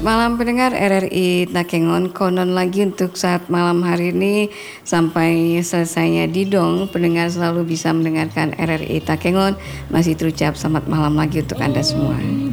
Malam pendengar RRI Takengon, konon lagi untuk saat malam hari ini sampai selesainya Didong, pendengar selalu bisa mendengarkan RRI Takengon. Masih terucap selamat malam lagi untuk Anda semua.